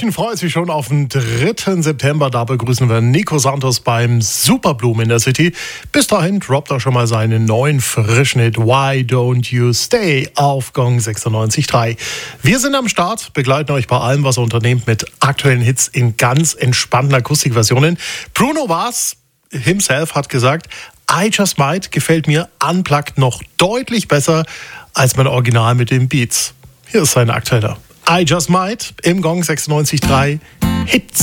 München freut sich schon auf den 3. September. Da begrüßen wir Nico Santos beim Superblumen in der City. Bis dahin droppt er schon mal seinen neuen frischen Hit Why Don't You Stay auf Gong 96.3. Wir sind am Start, begleiten euch bei allem, was ihr unternehmt, mit aktuellen Hits in ganz entspannten Akustikversionen. Bruno Mars himself hat gesagt, I Just Might gefällt mir unplugged noch deutlich besser als mein Original mit den Beats. Hier ist sein aktueller I Just Might im Gong 96.3 Hits.